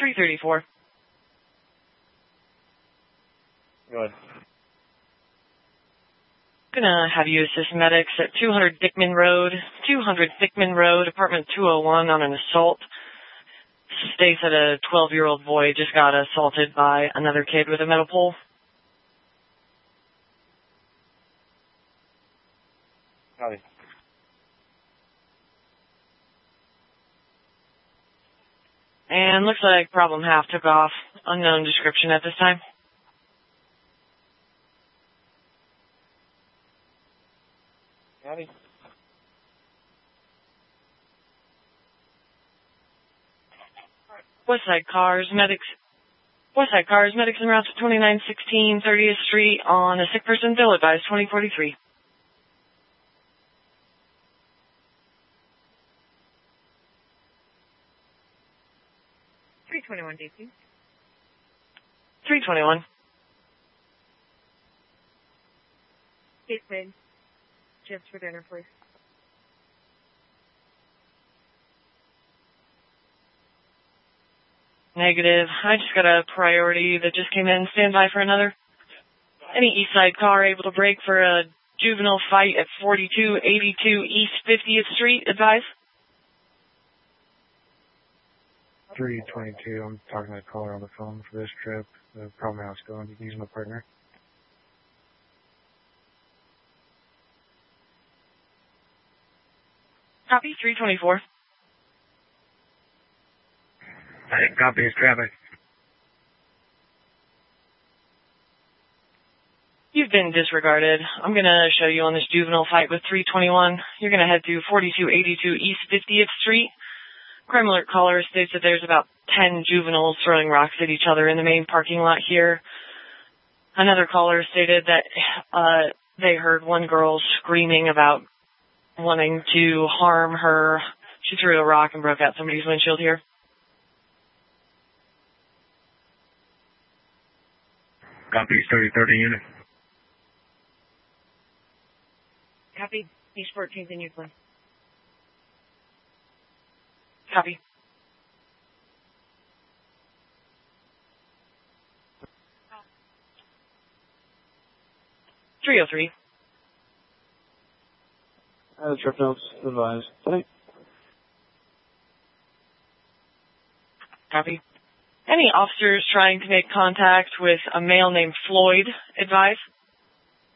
334. Go ahead. Gonna have you assist medics at 200 Dickman Road, apartment 201 on an assault. States that a 12-year-old boy just got assaulted by another kid with a metal pole. Copy. And looks like problem half took off. Unknown description at this time. Copy. Westside Cars, medics en route to 2916 30th Street on a sick person, bill advised 2043. DP. 321. Case made. Just for dinner, please. Negative. I just got a priority that just came in. Stand by for another. Any Eastside car able to brake for a juvenile fight at 4282 East 50th Street, advise? 322. I'm talking to the caller on the phone for this trip. The problem house going. You can use my partner. Copy, 324. Copy, it's traffic. You've been disregarded. I'm going to show you on this juvenile fight with 321. You're going to head to 4282 East 50th Street. Crime alert caller states that there's about 10 juveniles throwing rocks at each other in the main parking lot here. Another caller stated that they heard one girl screaming about wanting to harm her. She threw a rock and broke out somebody's windshield here. Copy, 3030 unit. Copy. East 14th in Euclid. Copy. Oh. 303. Trip notes advised. Thanks. Copy. Any officers trying to make contact with a male named Floyd, advise?